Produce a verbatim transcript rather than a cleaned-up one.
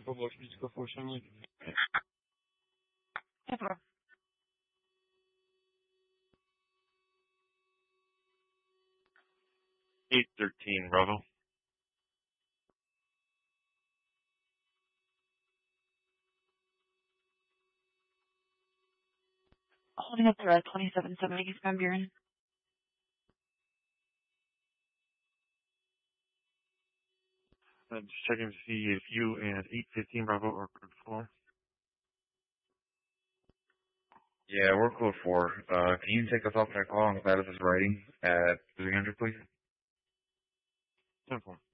Roblox Musical Force Family. eight thirteen, Bravo. Holding up the red twenty-seven seventy from Buren. Uh, just checking to see if you and eight fifteen Bravo are code four. Yeah, we're code four. Uh, can you take us off that call and glad of this writing at three hundred, please? ten four.